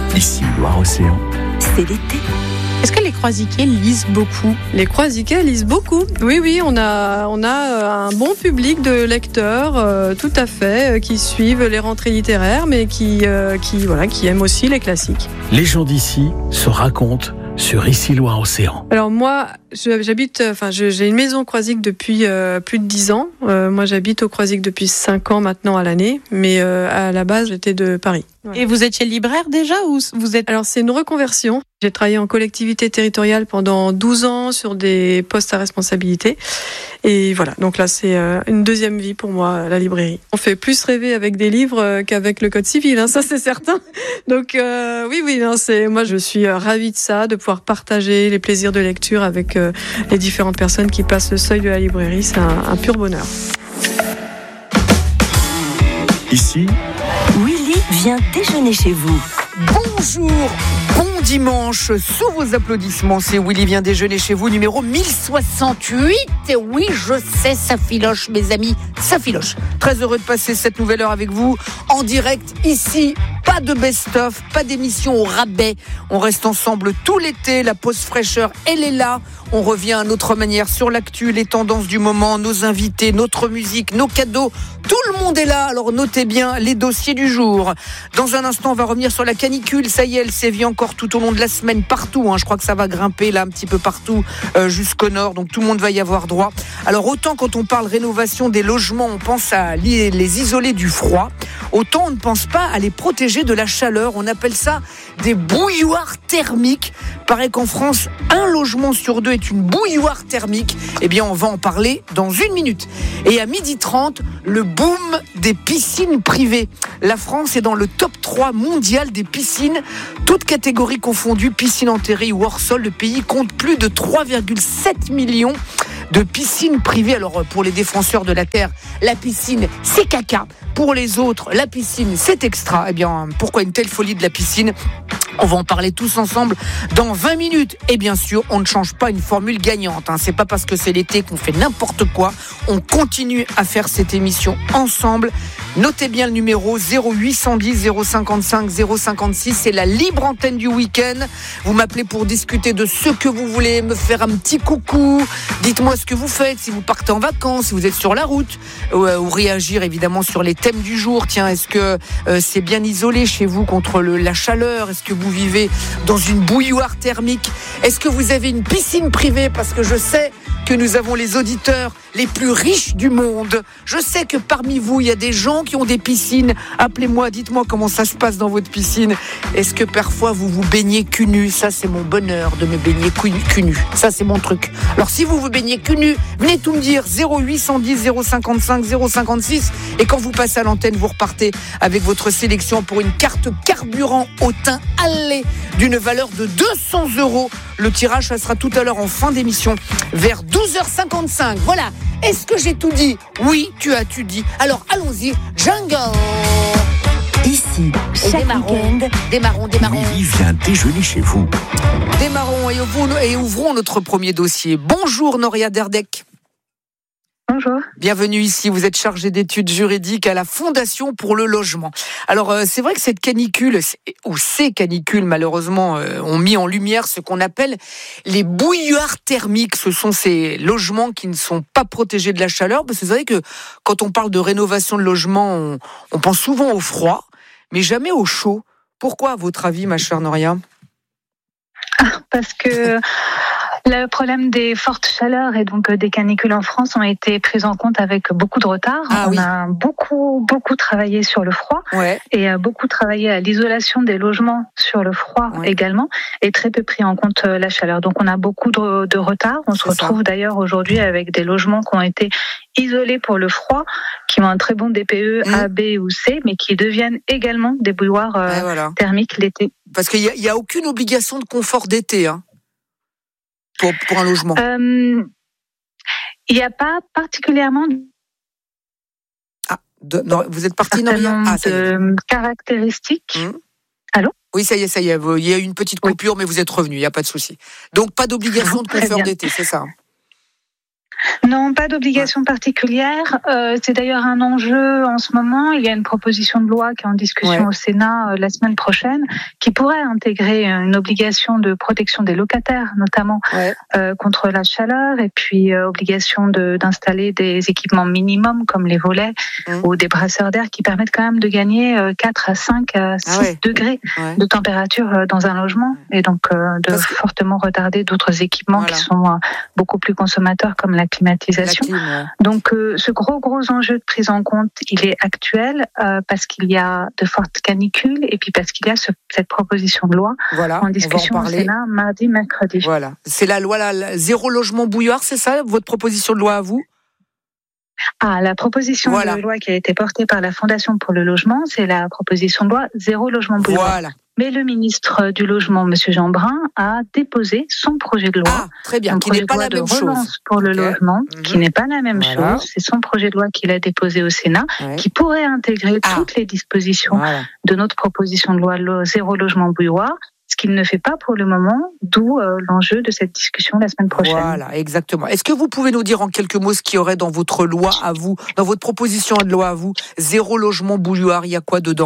Ici, Loire-Océan. C'est l'été. Est-ce que les croisiquets lisent beaucoup ? Les croisiquets lisent beaucoup. Oui, on a un bon public de lecteurs, tout à fait, qui suivent les rentrées littéraires, mais qui aiment aussi les classiques. Les gens d'ici se racontent sur Ici Loire-Océan. Alors moi, j'ai une maison Croisic depuis plus de 10 ans. Moi, j'habite au Croisic depuis 5 ans maintenant à l'année, mais à la base, j'étais de Paris. Et vous étiez libraire déjà ou vous êtes... Alors, c'est une reconversion. J'ai travaillé en collectivité territoriale pendant 12 ans sur des postes à responsabilité. Et voilà, donc là, c'est une deuxième vie pour moi, la librairie. On fait plus rêver avec des livres qu'avec le code civil, ça c'est certain. Donc moi je suis ravie de ça, de pouvoir partager les plaisirs de lecture avec les différentes personnes qui passent le seuil de la librairie. C'est un pur bonheur. Ici, Willy vient déjeuner chez vous. Bonjour, bon dimanche, sous vos applaudissements, c'est Willy vient déjeuner chez vous, numéro 1068. Et oui, je sais, ça filoche mes amis, ça filoche. Très heureux de passer cette nouvelle heure avec vous, en direct, ici. Pas de best-of, pas d'émission au rabais. On reste ensemble tout l'été, la pause fraîcheur, elle est là. On revient à notre manière sur l'actu, les tendances du moment, nos invités, notre musique, nos cadeaux. Tout le monde est là, alors notez bien les dossiers du jour. Dans un instant, on va revenir sur la canicule. Ça y est, elle sévit encore tout au long de la semaine partout. Je crois que ça va grimper là un petit peu partout jusqu'au nord, donc tout le monde va y avoir droit. Alors autant quand on parle rénovation des logements, on pense à les isoler du froid, autant on ne pense pas à les protéger de la chaleur. On appelle ça des bouilloires thermiques. Paraît qu'en France, un logement sur deux est une bouilloire thermique. Eh bien, on va en parler dans une minute. Et à 12h30, le boom des piscines privées. La France est dans le top 3 mondial des piscines, toutes catégories confondues, piscine enterrée ou hors sol. Le pays compte plus de 3,7 millions de piscines privées. Alors pour les défenseurs de la terre, la piscine c'est caca. Pour les autres, la piscine c'est extra. Eh bien, pourquoi une telle folie de la piscine ? On va en parler tous ensemble dans 20 minutes. Et bien sûr, on ne change pas une formule gagnante. C'est pas parce que c'est l'été qu'on fait n'importe quoi. On continue à faire cette émission ensemble. Notez bien le numéro 0810 055 056. C'est la libre antenne du week-end. Vous m'appelez pour discuter de ce que vous voulez, me faire un petit coucou. Dites-moi ce que vous faites, si vous partez en vacances, si vous êtes sur la route, ou réagir évidemment sur les thèmes du jour. Tiens, est-ce que c'est bien isolé chez vous contre la chaleur ? Est-ce que vous vivez dans une bouilloire thermique ? Est-ce que vous avez une piscine privée ? Parce que je sais que nous avons les auditeurs les plus riches du monde. Je sais que parmi vous, il y a des gens qui ont des piscines. Appelez-moi, dites-moi comment ça se passe dans votre piscine. Est-ce que parfois vous vous baignez cul nu ? Ça, c'est mon bonheur de me baigner cul nu. Ça, c'est mon truc. Alors, si vous vous baignez cul nu, venez tout me dire. 0810 055 056. Et quand vous passez à l'antenne, vous repartez avec votre sélection pour une carte carburant au thym allé d'une valeur de 200 €. Le tirage, ça sera tout à l'heure en fin d'émission, vers 12h55. Voilà. Est-ce que j'ai tout dit ? Oui, tu as tout dit. Alors, allons-y. Jungle. Ici, chaque week-end. Démarrons. Willy vient déjeuner chez vous. Démarrons et ouvrons notre premier dossier. Bonjour Noria Derdek. Bonjour. Bienvenue ici, vous êtes chargée d'études juridiques à la Fondation pour le logement. Alors c'est vrai que cette canicule, ou ces canicules malheureusement, ont mis en lumière ce qu'on appelle les bouilloires thermiques. Ce sont ces logements qui ne sont pas protégés de la chaleur. Parce que c'est vrai que quand on parle de rénovation de logement, on pense souvent au froid, mais jamais au chaud. Pourquoi à votre avis, ma chère Noria ? Parce que le problème des fortes chaleurs et donc des canicules en France ont été prises en compte avec beaucoup de retard. On a beaucoup travaillé sur le froid et beaucoup travaillé à l'isolation des logements sur le froid également, et très peu pris en compte la chaleur. Donc on a beaucoup de retard. On se retrouve d'ailleurs aujourd'hui avec des logements qui ont été isolés pour le froid, qui ont un très bon DPE A, B ou C, mais qui deviennent également des bouilloires thermiques l'été. Parce qu'il n'y a aucune obligation de confort d'été, pour un logement. Il n'y a pas particulièrement vous êtes partie, Noria ? de caractéristiques. Allô ? Oui, ça y est. Il y a eu une petite coupure, mais vous êtes revenu, il n'y a pas de souci. Donc, pas d'obligation de confort d'été, c'est ça ? Non, pas d'obligation particulière. C'est d'ailleurs un enjeu en ce moment. Il y a une proposition de loi qui est en discussion au Sénat la semaine prochaine, qui pourrait intégrer une obligation de protection des locataires, notamment contre la chaleur, et puis obligation d'installer des équipements minimums comme les volets ou des brasseurs d'air qui permettent quand même de gagner 4 à 5 à 6 degrés de température dans un logement, et donc de fortement retarder d'autres équipements qui sont beaucoup plus consommateurs comme la climatisation. Donc ce gros enjeu de prise en compte, il est actuel parce qu'il y a de fortes canicules et puis parce qu'il y a cette proposition de loi en discussion au Sénat mardi, mercredi. Voilà, c'est la loi zéro logement bouilloire, c'est ça votre proposition de loi à vous ? La proposition de loi qui a été portée par la Fondation pour le logement, c'est la proposition de loi zéro logement bouilloire. Voilà. Mais le ministre du Logement, M. Jeanbrun, a déposé son projet de loi. Très bien, qui n'est pas la même chose. Pour le logement, qui n'est pas la même chose. C'est son projet de loi qu'il a déposé au Sénat, qui pourrait intégrer toutes les dispositions de notre proposition de loi zéro logement bouilloire, ce qu'il ne fait pas pour le moment, d'où l'enjeu de cette discussion la semaine prochaine. Voilà, exactement. Est-ce que vous pouvez nous dire en quelques mots ce qu'il y aurait dans votre loi à vous, dans votre proposition de loi à vous, zéro logement bouilloire, il y a quoi dedans ?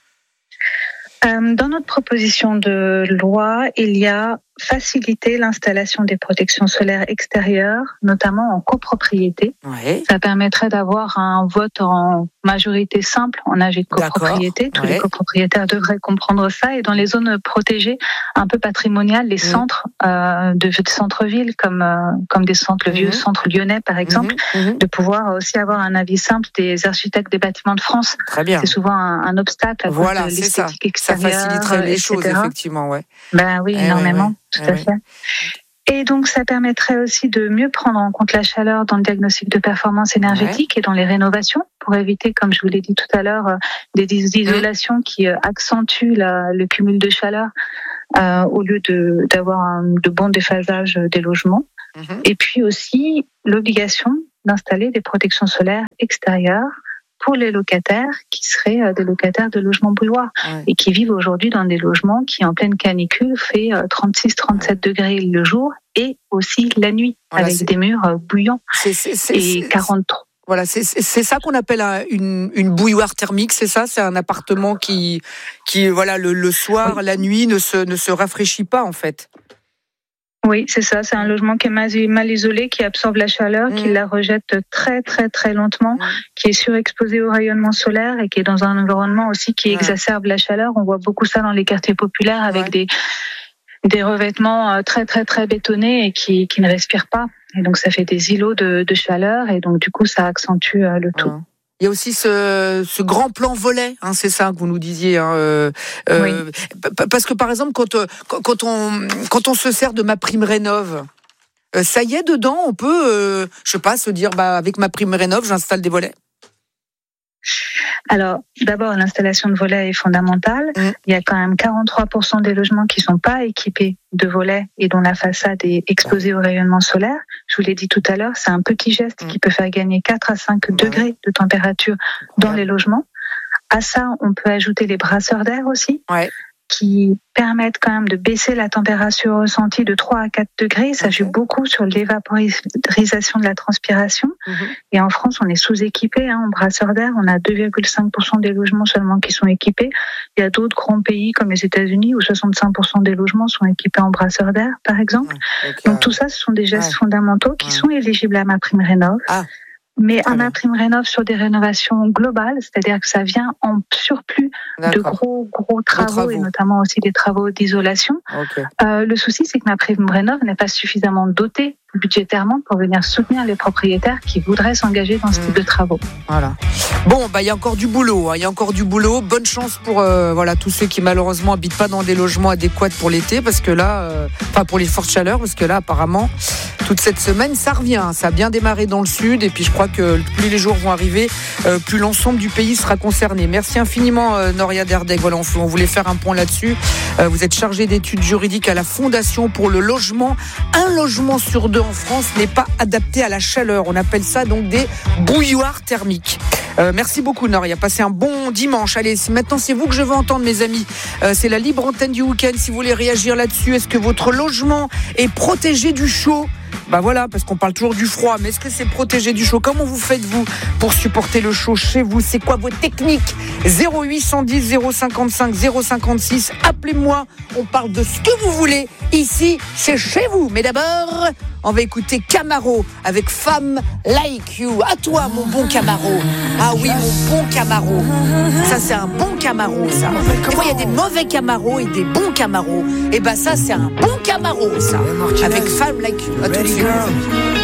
Dans notre proposition de loi, il y a faciliter l'installation des protections solaires extérieures, notamment en copropriété. Ça permettrait d'avoir un vote en majorité simple en AG de copropriété. Tous les copropriétaires devraient comprendre ça. Et dans les zones protégées, un peu patrimoniales, les centres de centre-ville, comme des centres, le vieux centre lyonnais par exemple, de pouvoir aussi avoir un avis simple des architectes des bâtiments de France. Très bien. C'est souvent un obstacle à cause de l'esthétique extérieure. Ça faciliterait les choses, effectivement. Ben oui, énormément. Tout à fait. Et donc, ça permettrait aussi de mieux prendre en compte la chaleur dans le diagnostic de performance énergétique et dans les rénovations, pour éviter, comme je vous l'ai dit tout à l'heure, des isolations qui accentuent le cumul de chaleur au lieu d'avoir de bons déphasages des logements. Et puis aussi, l'obligation d'installer des protections solaires extérieures pour les locataires qui seraient des locataires de logements bouilloires et qui vivent aujourd'hui dans des logements qui, en pleine canicule, fait 36-37 degrés le jour et aussi la nuit, avec des murs bouillants et 43. Voilà, c'est ça qu'on appelle une bouilloire thermique, c'est ça ? C'est un appartement qui voilà, le soir, la nuit, ne se rafraîchit pas, en fait. Oui, c'est ça. C'est un logement qui est mal isolé, qui absorbe la chaleur, qui la rejette très, très, très lentement, qui est surexposé au rayonnement solaire et qui est dans un environnement aussi qui exacerbe la chaleur. On voit beaucoup ça dans les quartiers populaires avec des revêtements très, très, très bétonnés et qui ne respirent pas. Et donc, ça fait des îlots de chaleur et donc, du coup, ça accentue le tout. Il y a aussi ce grand plan volet, c'est ça que vous nous disiez. Parce que par exemple, quand on se sert de MaPrimeRénov', ça y est, dedans, on peut, je sais pas, se dire, avec MaPrimeRénov', j'installe des volets. Alors, d'abord, l'installation de volets est fondamentale. Il y a quand même 43% des logements qui sont pas équipés de volets et dont la façade est exposée au rayonnement solaire. Je vous l'ai dit tout à l'heure, c'est un petit geste qui peut faire gagner 4 à 5 degrés de température dans les logements. À ça, on peut ajouter les brasseurs d'air aussi, qui permettent quand même de baisser la température ressentie de 3 à 4 degrés. Ça joue beaucoup sur l'évaporisation de la transpiration. Et en France, on est sous-équipé en brasseurs d'air. On a 2,5% des logements seulement qui sont équipés. Il y a d'autres grands pays comme les États-Unis où 65% des logements sont équipés en brasseurs d'air, par exemple. Donc tout ça, ce sont des gestes fondamentaux qui sont éligibles à MaPrimeRénov'. Mais un MaPrimeRénov' sur des rénovations globales, c'est-à-dire que ça vient en surplus de gros travaux et notamment aussi des travaux d'isolation. Le souci, c'est que MaPrimeRénov' n'est pas suffisamment doté budgétairement pour venir soutenir les propriétaires qui voudraient s'engager dans ce type de travaux. Voilà. Bon, il y a encore du boulot. Il y a encore du boulot. Bonne chance pour tous ceux qui malheureusement habitent pas dans des logements adéquats pour l'été, parce que là, pour les fortes chaleurs, parce que là, apparemment, toute cette semaine, ça revient. Ça a bien démarré dans le sud, et puis je crois que plus les jours vont arriver, plus l'ensemble du pays sera concerné. Merci infiniment, Noria Derdeg. Voilà, on voulait faire un point là-dessus. Vous êtes chargée d'études juridiques à la Fondation pour le logement. Un logement sur 2 en France n'est pas adapté à la chaleur. On appelle ça donc des bouilloires thermiques. Merci beaucoup, Noria. Passez un bon dimanche. Allez, maintenant c'est vous que je veux entendre, mes amis. C'est la libre antenne du week-end. Si vous voulez réagir là-dessus, est-ce que votre logement est protégé du chaud ? Bah voilà, parce qu'on parle toujours du froid, mais est-ce que c'est protégé du chaud? Comment vous faites-vous pour supporter le chaud chez vous? C'est quoi vos techniques? 0810 055 056, appelez-moi, on parle de ce que vous voulez, ici c'est chez vous. Mais d'abord, on va écouter Camaro avec Femme Like You. À toi mon bon Camaro. Ah oui, mon bon Camaro. Ça c'est un bon Camaro, ça. Comment il y a des mauvais Camaros et des bons Camaros? Et bah ça c'est un bon Camaro, ça. Avec Femme Like You. À tout de suite.